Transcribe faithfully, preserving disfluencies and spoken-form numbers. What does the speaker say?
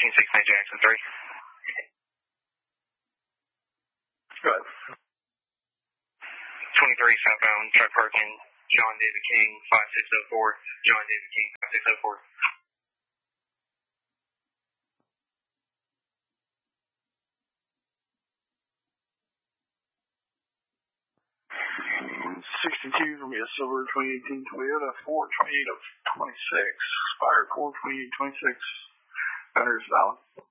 thirteen six nine Jackson three. Go ahead. twenty-three southbound, truck parking, John David King, five six zero four. John David King, five six zero four. sixty-two from a silver twenty eighteen Toyota four twenty-eight of twenty-six. Expired four twenty-eight twenty-six. Vendor's valid.